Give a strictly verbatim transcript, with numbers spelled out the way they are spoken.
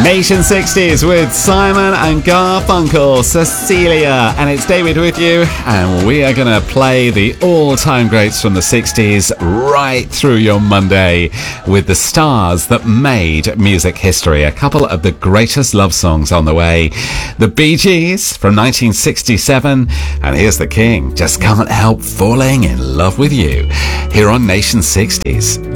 Nation sixties with Simon and Garfunkel, Cecilia, and it's David with you, and we are going to play the all-time greats from the sixties right through your Monday with the stars that made music history. A couple of the greatest love songs on the way. The Bee Gees from nineteen sixty-seven, and here's the King, Just Can't Help Falling in Love with You, here on Nation sixties.